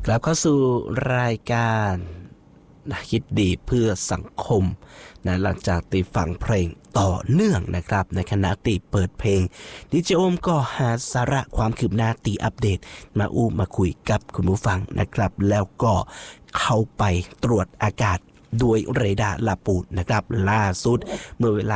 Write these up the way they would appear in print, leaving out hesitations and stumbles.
กลับเข้าสู่รายการคิดดีเพื่อสังคมนะหลังจากตีฟังเพลงต่อเนื่องนะครับในขณะตีเปิดเพลงดิเจโอมก็หาสาระความคืบหน้าตีอัปเดตมาคุยกับคุณผู้ฟังนะครับแล้วก็เข้าไปตรวจอากาศด้วยเรดาร์ลาปูนนะครับล่าสุดเมื่อเวลา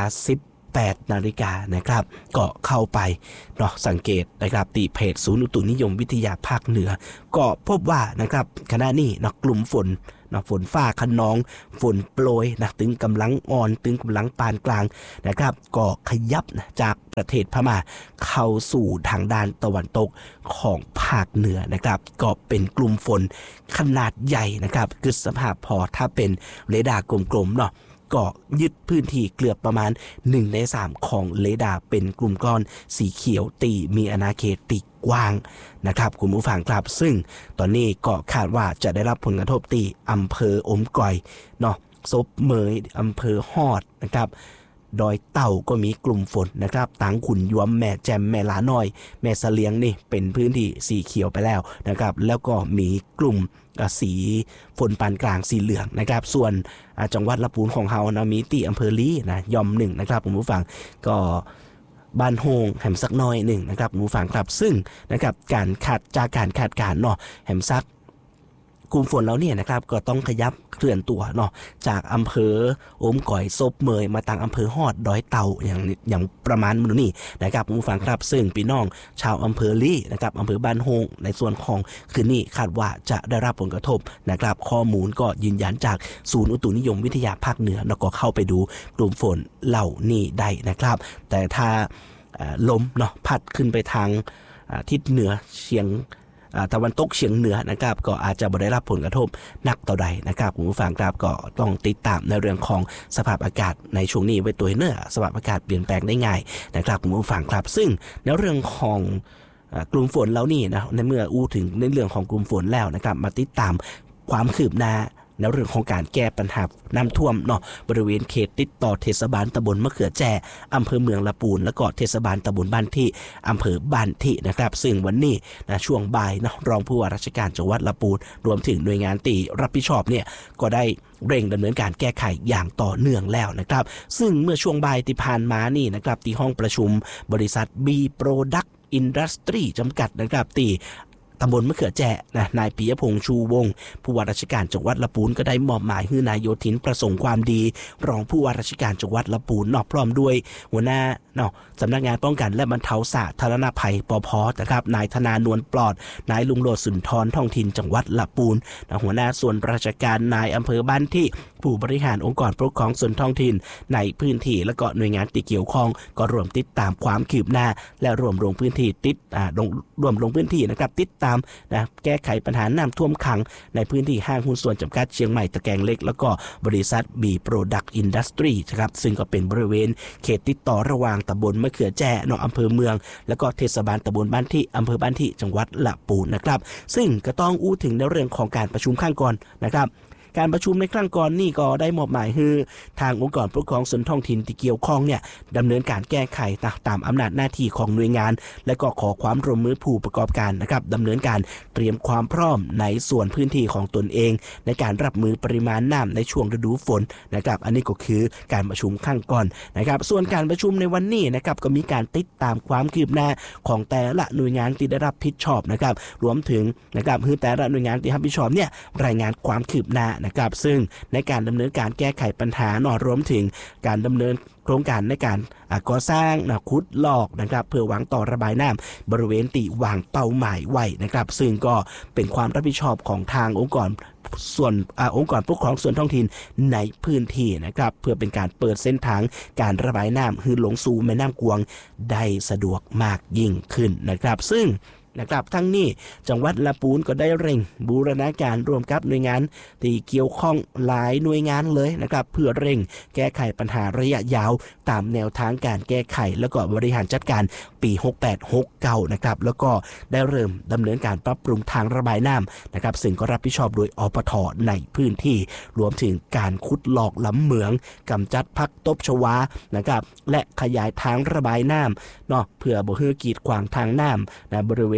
8 นาฬิกานะครับก็เข้าไปเนาะสังเกตนะครับตีเพจศูนย์อุตุนิยมวิทยาภาคเหนือก็พบว่านะครับขณะนี้เนาะกลุ่มฝนฝนฟ้าคะนองฝนโปรยนะถึงกำลังอ่อนถึงกำลังปานกลางนะครับก็ขยับนะจากประเทศพม่าเข้าสู่ทางด้านตะวันตกของภาคเหนือนะครับก็เป็นกลุ่มฝนขนาดใหญ่นะครับคือสภาพพอถ้าเป็นเรดาร์กลมๆเนาะก็ยึดพื้นที่เกือบประมาณ1 ใน 3ของเรดาร์เป็นกลุ่มก้อนสีเขียวตีมีอาณาเขตตีกว้างนะครับคุณผู้ฟังครับซึ่งตอนนี้ก็คาดว่าจะได้รับผลกระทบตีอำเภออมก่อยเนาะซบเหมยอำเภอฮอดนะครับดอยเต่าก็มีกลุ่มฝนนะครับตังขุนยวมแม่แจมแม่ลาน้อยแม่เสลียงนี่เป็นพื้นที่สีเขียวไปแล้วนะครับแล้วก็มีกลุ่มสีฝนปานกลางสีเหลืองนะครับส่วนจังหวัดลำพูนของเฮานะมีตีอำเภอลีนะยอม1นะครับคุณผู้ฟังก็บ้านโฮงแหมซักน้อย1นะครับคุณผู้ฟังครับซึ่งนะครับการคาดการณ์เนาะแหมซักกลุ่มฝนแล้วเนี่ยนะครับก็ต้องขยับเคลื่อนตัวเนาะจากอำเภออมก่อยซบเมยมาทางอำเภอฮอดดอยเต่าอย่างประมาณมื้อนี้นะครับผู้ฟังครับซึ่งพี่น้องชาวอำเภอลี่นะครับอำเภอบ้านโฮงในส่วนของคืนนี้คาดว่าจะได้รับผลกระทบนะครับข้อมูลก็ยืนยันจากศูนย์อุตุนิยมวิทยาภาคเหนือแล้วก็เข้าไปดูกลุ่มฝนเหล่านี้ได้นะครับแต่ถ้าลมเนาะพัดขึ้นไปทางทิศเหนือเฉียงตะวันตกเฉียงเหนือนะครับก็อาจจะบ่ได้รับผลกระทบหนักต่อใดนะครับคุณผู้ฟังครับก็ต้องติดตามในเรื่องของสภาพอากาศในช่วงนี้ไว้ตัวเนื้อสภาพอากาศเปลี่ยนแปลงได้ง่ายนะครับคุณผู้ฟังครับซึ่งในเรื่องของกลุ่มฝนแล้วนี่นะในเมื่ออู้ถึงในเรื่องของกลุ่มฝนแล้วนะครับมาติดตามความคืบหน้าในเรื่องของการแก้ปัญหาน้ำท่วมเนาะบริเวณเขตติดต่อเทศบาลตำบลมะเขือแจ้อำเภอเมืองลำพูนและก็เทศบาลตำบลบ้านที่อำเภอบ้านที่นะครับซึ่งวันนี้นะช่วงบ่ายเนาะรองผู้ว่าราชการจังหวัดลำพูนรวมถึงหน่วยงานที่รับผิดชอบเนี่ยก็ได้เร่งดำเนินการแก้ไขอย่างต่อเนื่องแล้วนะครับซึ่งเมื่อช่วงบ่ายที่ผ่านมานี่นะครับที่ห้องประชุมบริษัท B Product Industry จำกัดนะครับที่ตำบลมะเขือแจ้นะนายปิยพงษ์ชูวงศ์ผู้ว่าราชการจังหวัดลำพูนก็ได้มอบหมายให้นายโยธินประสงค์ความดีรองผู้ว่าราชการจังหวัดลำพูนพร้อมด้วยหัวหน้าสำนักงานป้องกันและบรรเทาสาธารณภัยปภ.นะครับนายธนานวลปลอดนายลุงโลดสุนทรท้องถิ่นจังหวัดลำพูนหัวหน้าส่วนราชการนายอำเภอบ้านที่ผู้บริหารองค์กรปกครองส่วนท้องถิ่นในพื้นที่และก็หน่วยงานที่เกี่ยวข้องก็รวมติดตามความคืบหน้าและรวมลงพื้นที่ลงพื้นที่นะครับติดตามแก้ไขปัญหาน้ำท่วมขังในพื้นที่ห้างหุ้นส่วนจำกัดเชียงใหม่ตะแกรงเล็กแล้วก็บริษัท B Product Industry นะครับซึ่งก็เป็นบริเวณเขตติดต่อระหว่างตำบลมะเขือแจ้อำเภอเมืองแล้วก็เทศบาลตำบลบ้านที่อำเภอบ้านที่จังหวัดลำพูนนะครับซึ่งก็ต้องอู้ถึงในเรื่องของการประชุมข้างก่อนนะครับการประชุมในครั้งก่อนนี่ก็ได้มอบหมายให้ทางองค์กรปกครองส่วนท้องถิ่นที่เกี่ยวข้องเนี่ยดำเนินการแก้ไขตามอำนาจหน้าที่ของหน่วยงานและก็ขอความร่วมมือผู้ประกอบการนะครับดำเนินการเตรียมความพร้อมในส่วนพื้นที่ของตนเองในการรับมือปริมาณน้ำในช่วงฤดูฝนนะครับอันนี้ก็คือการประชุมข้างก่อนนะครับส่วนการประชุมในวันนี้นะครับก็มีการติดตามความคืบหน้าของแต่ละหน่วยงานที่ได้รับผิดชอบนะครับรวมถึงนะครับคือแต่ละหน่วยงานที่รับผิดชอบเนี่ยรายงานความคืบหน้านะครับซึ่งในการดำเนินการแก้ไขปัญหารวมถึงการดำเนินโครงการในการก่อสร้างขุดลอกนะครับเพื่อวางต่อระบายน้ำบริเวณที่วางเป้าหมายไว้นะครับซึ่งก็เป็นความรับผิดชอบของทางองค์กรปกครองส่วนท้องถิ่นในพื้นที่นะครับเพื่อเป็นการเปิดเส้นทางการระบายน้ำให้ลงสู่แม่น้ำกวงได้สะดวกมากยิ่งขึ้นนะครับซึ่งนะครับทั้งนี้จังหวัดลำพูนก็ได้เร่งบูรณาการร่วมกับหน่วยงานที่เกี่ยวข้องหลายหน่วยงานเลยนะครับเพื่อเร่งแก้ไขปัญหาระยะยาวตามแนวทางการแก้ไขแล้วก็บริหารจัดการปี68-69นะครับแล้วก็ได้เริ่มดำเนินการปรับปรุงทางระบายน้ำนะครับซึ่งก็รับผิดชอบโดยอปท.ในพื้นที่รวมถึงการขุดลอกล้ำเหมืองกำจัดผักตบชวานะครับและขยายทางระบายน้ำเนาะเพื่อบ่ให้กีดขวางทางน้ำบริเวณ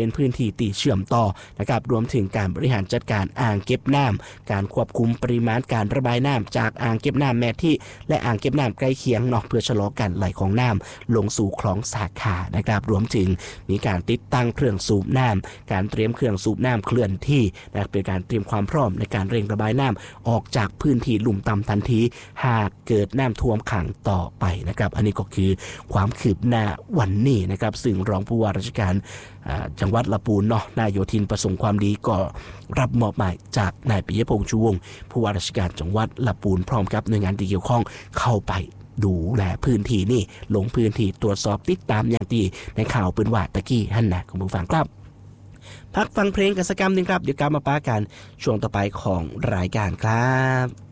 ณพื้นที่ตีเชื่อมต่อนะครับรวมถึงการบริหารจัดการอ่างเก็บน้ำการควบคุมปริมาณการระบายน้ำจากอ่างเก็บน้ำแม่ที่และอ่างเก็บน้ำใกล้เคียงเนาะเพื่อชะลอการไหลของน้ำลงสู่คลองสาขานะครับรวมถึงมีการติดตั้งเครื่องสูบน้ำการเตรียมเครื่องสูบน้ำเคลื่อนที่นะเป็นการเตรียมความพร้อมในการเร่งระบายน้ำออกจากพื้นที่ลุ่มต่ำทันทีหากเกิดน้ำท่วมขังต่อไปนะครับอันนี้ก็คือความคืบหน้าวันนี้นะครับซึ่งรองผู้ว่าราชการจังหวัดลำพูนเนาะนายโยธินประสงค์ความดีก็รับมอบหมายจากนายปิยพงษ์ชูวงศ์ผู้ว่าราชการจังหวัดลำพูนพร้อมกับหน่วยงานที่เกี่ยวข้องเข้าไปดูแลพื้นที่นี่ลงพื้นที่ตรวจสอบติดตามอย่างดีในข่าวปืนว่าตะกี้ฮั่นนะคุณผู้ฟังครับพักฟังเพลงกันสักกรรมนึงครับเดี๋ยวกลับมาป้ากันช่วงต่อไปของรายการครับ